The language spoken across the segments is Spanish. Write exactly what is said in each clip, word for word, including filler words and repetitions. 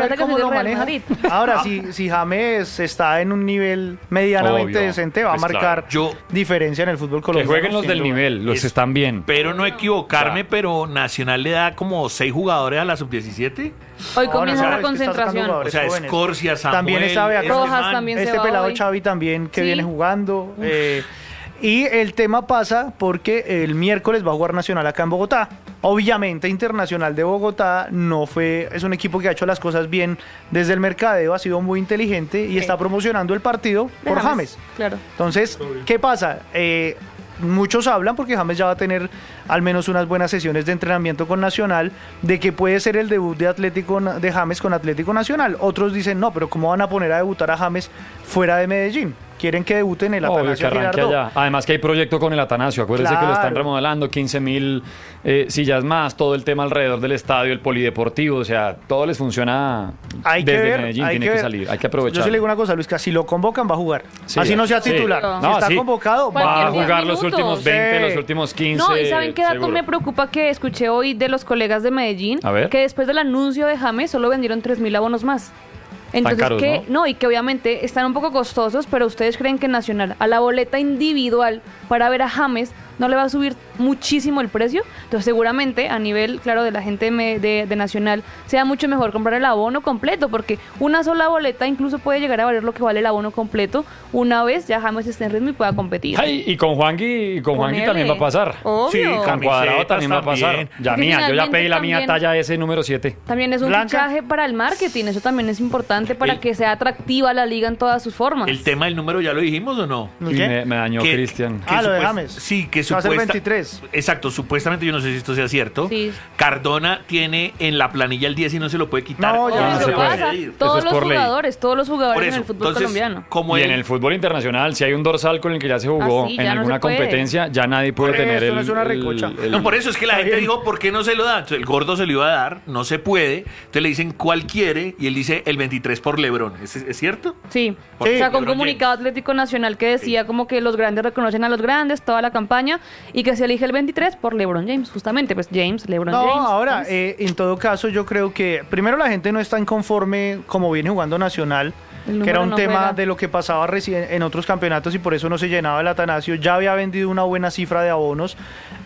ver cómo lo maneja. Ahora, si, si James está en un nivel medianamente Obvio. decente, va Pues a marcar claro. Yo, diferencia en el fútbol que colombiano. jueguen los del nivel, los Es- están bien. Pero no equivocarme, pero Nacional le da como seis jugadores a la sub diecisiete. Hoy Ahora, comienza ¿sabes? la Que está sacando concentración. jugadores O sea, jóvenes. Escorcia, Samuel. También está Beacá. este Rojas man. también. se Este va pelado hoy. Xavi también que Sí. viene jugando. eh, y el tema pasa porque el miércoles va a jugar Nacional acá en Bogotá. Obviamente Internacional de Bogotá no fue, es un equipo que ha hecho las cosas bien desde el mercadeo, ha sido muy inteligente y Sí. está promocionando el partido De por James. Claro. Entonces, ¿qué pasa? Eh, muchos hablan, porque James ya va a tener al menos unas buenas sesiones de entrenamiento con Nacional, de que puede ser el debut de Atlético Na- de James con Atlético Nacional. Otros dicen, no, pero ¿cómo van a poner a debutar a James fuera de Medellín? Quieren que debuten en el Obvio que Atanasio arranque Girardot. allá. Además que hay proyecto con el Atanasio. Acuérdense que lo están Claro. remodelando, quince mil eh, sillas más, todo el tema alrededor del estadio, el polideportivo, o sea, todo les funciona Hay que desde ver, Medellín, hay tiene que que, ver. salir, hay que Yo aprovechar. sí le digo una cosa, Luis, que si lo convocan va a jugar. Sí, Así no sea sí. titular. No, Si está sí. convocado, Va va a a diez jugar los minutos. últimos veinte, Sí. los últimos quince. No, y ¿saben qué dato seguro. me preocupa que escuché hoy de los colegas de Medellín? A ver. Que después del anuncio de James solo vendieron tres mil abonos más. Entonces, caros, que ¿no? ¿no? y que obviamente están un poco costosos, pero ustedes creen que Nacional, a la boleta individual para ver a James, no le va a subir muchísimo el precio. Entonces, seguramente a nivel, claro, de la gente me- de, de Nacional, sea mucho mejor comprar el abono completo, porque una sola boleta incluso puede llegar a valer lo que vale el abono completo una vez ya James esté en ritmo y pueda competir. Ay, y con Juangui, y con Juangui Ponele. también va a pasar. Obvio. Sí, Con camisetas Cuadrado también va a pasar. también. Ya Porque mía, yo ya finalmente pedí la mía también- talla S número siete. También es un Blanca. fichaje para el marketing, eso también es importante para El- que sea atractiva la liga en todas sus formas. ¿El tema del número ya lo dijimos o no? Y ¿Qué? me, me dañó Que- Cristian. que Ah, lo de supuest- James. Sí, que Va a ser supuesta- veintitrés. Exacto, supuestamente, yo no sé si esto sea cierto. Sí. Cardona tiene en la planilla el diez y no se lo puede quitar. No, ya Obvio, no eso se puede. pasa. ir. Todos es los por ley. jugadores, todos los jugadores Por en eso, el fútbol entonces, colombiano. como Y en él- el fútbol internacional, si hay un dorsal con el que ya se jugó Ah, sí, en ya no alguna se puede. competencia, ya nadie puede Por tener eso el, no es una el- recocha. el- No, por eso es que la Está gente bien. dijo, ¿por qué no se lo da? Entonces, el gordo se lo iba a dar, no se puede. Entonces le dicen, ¿cuál quiere? Y él dice, el veintitrés por LeBron. ¿Es, es cierto? Sí, Por o sea, con un LeBron comunicado Atlético Nacional que decía como que los grandes reconocen a los grandes, toda la campaña, y que se elige el veintitrés por LeBron James, justamente, pues James, LeBron No, James. ahora, Entonces, eh, en todo caso, yo creo que primero la gente no está inconforme como viene jugando Nacional, El que era número un no tema juega. de lo que pasaba recién en otros campeonatos y por eso no se llenaba el Atanasio. Ya había vendido una buena cifra de abonos.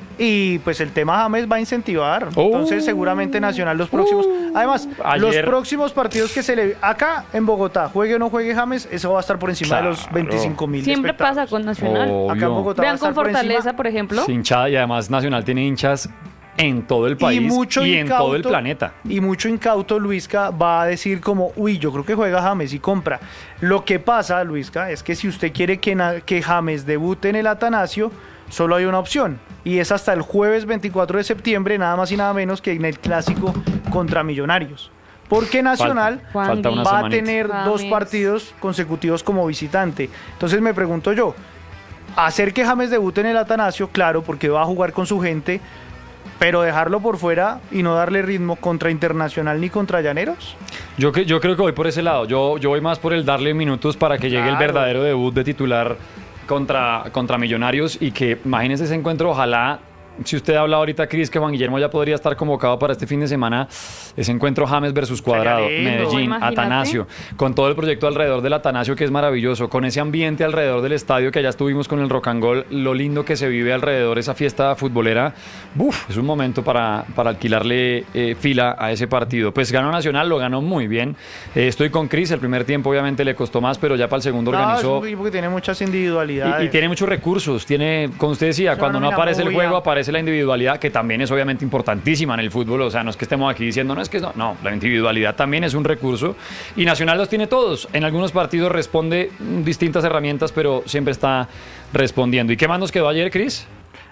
Y pues el tema James va a incentivar. Oh. Entonces, seguramente Nacional los próximos. Además, los Ayer- próximos partidos que se le. Acá en Bogotá, juegue o no juegue James, eso va a estar por encima de los Claro. veinticinco mil. siempre pasa con Nacional. Obvio. Acá en Bogotá va a Vean estar con por encima. Fortaleza, por ejemplo. Sí, hinchada, y además Nacional tiene hinchas en todo el país y mucho y en incauto, todo el planeta. Y mucho incauto Luisca va a decir como, uy, yo creo que juega James y compra. Lo que pasa, Luisca, es que si usted quiere que, na- que James debute en el Atanasio, solo hay una opción. Y es hasta el jueves veinticuatro de septiembre, nada más y nada menos que en el clásico contra Millonarios. Porque Nacional Falta. Falta una va a semanita. tener dos James. partidos consecutivos como visitante. Entonces me pregunto yo, hacer que James debute en el Atanasio, claro, porque va a jugar con su gente, pero dejarlo por fuera y no darle ritmo contra Internacional ni contra Llaneros. Yo, que- yo creo que voy por ese lado. Yo, yo voy más por el darle minutos para que llegue el Claro. verdadero debut de titular contra, contra Millonarios y que imagínense ese encuentro. Ojalá, si usted habla ahorita, Cris, que Juan Guillermo ya podría estar convocado para este fin de semana, ese encuentro James versus Cuadrado, Sería lindo. Medellín, Imagínate. Atanasio, con todo el proyecto alrededor del Atanasio que es maravilloso, con ese ambiente alrededor del estadio que allá estuvimos con el Rock and Roll, lo lindo que se vive alrededor esa fiesta futbolera. Uf, es un momento para, para alquilarle eh, fila a ese partido. Pues ganó Nacional, lo ganó muy bien. Eh, estoy con Cris, el primer tiempo obviamente le costó más, pero ya para el segundo No, es organizó. un equipo que tiene muchas individualidades. Y, y tiene muchos recursos, tiene, como usted decía, Es una cuando no nómina aparece el muy juego, amplia. aparece la individualidad, que también es obviamente importantísima en el fútbol, o sea, no es que estemos aquí diciendo, no es que no, no, la individualidad también es un recurso, y Nacional los tiene todos, en algunos partidos responde mm, distintas herramientas, pero siempre está respondiendo. ¿Y qué más nos quedó ayer, Cris?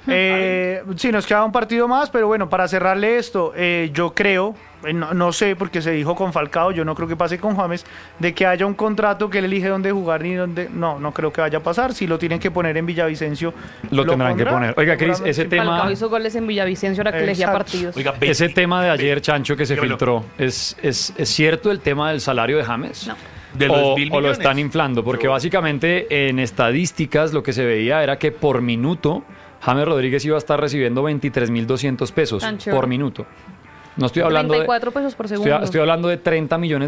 Eh, sí, nos queda un partido más, pero bueno, para cerrarle esto, eh, yo creo, eh, no, no sé, porque se dijo con Falcao, yo no creo que pase con James, de que haya un contrato que él elige dónde jugar ni dónde. No, no creo que vaya a pasar. Si lo tienen que poner en Villavicencio, Lo tendrán que pondrá. poner. Oiga, Cris, Seguramente. ese tema- Falcao hizo goles en Villavicencio, ahora que elegía Exacto. partidos. Oiga, ve- Ese tema de ayer, Chancho, que se Dígamelo. filtró, ¿es, es, ¿es cierto el tema del salario de James? No. de los o, mil o lo millones. están inflando, porque Yo- básicamente en estadísticas lo que se veía era que por minuto James Rodríguez iba a estar recibiendo veintitrés mil doscientos pesos Tan chévere. por minuto. No estoy hablando treinta y de, cuatro pesos por estoy, segundo. estoy hablando de treinta millones